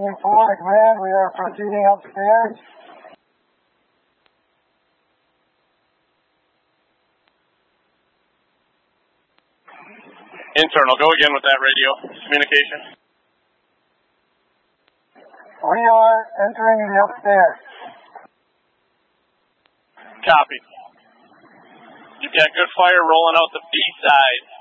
Command, we are proceeding upstairs. Internal, go again with that radio communication. We are entering the upstairs. Copy. You've got good fire rolling out the B side.